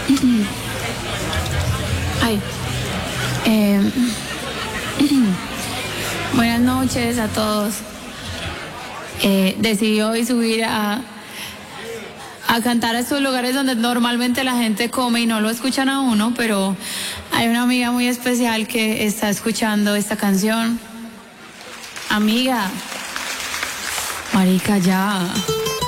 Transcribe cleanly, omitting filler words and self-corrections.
Ay. Buenas noches a todos. Decidí hoy subir a cantar a estos lugares donde normalmente la gente come y no lo escuchan a uno, pero hay una amiga muy especial que está escuchando esta canción. Amiga, marica, ya.